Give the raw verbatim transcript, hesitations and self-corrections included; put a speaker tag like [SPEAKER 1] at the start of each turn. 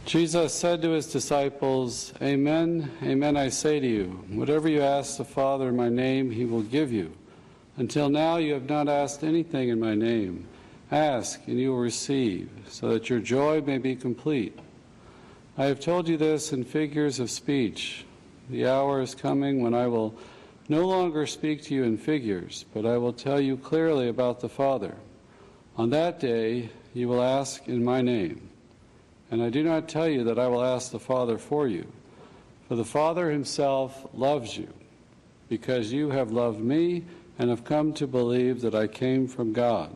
[SPEAKER 1] Jesus said to his disciples, Amen, amen, I say to you, whatever you ask the Father in my name, he will give you. Until now you have not asked anything in my name. Ask, and you will receive, so that your joy may be complete. I have told you this in figures of speech. The hour is coming when I will no longer speak to you in figures, but I will tell you clearly about the Father. On that day you will ask in my name. And I do not tell you that I will ask the Father for you, for the Father himself loves you, because you have loved me and have come to believe that I came from God.